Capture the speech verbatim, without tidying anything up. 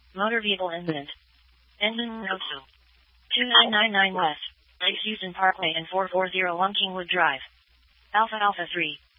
Motor vehicle incident. Engine Roadso. two nine nine nine West, Lake Houston Parkway and four four zero one Kingwood Drive. Alpha Alpha three.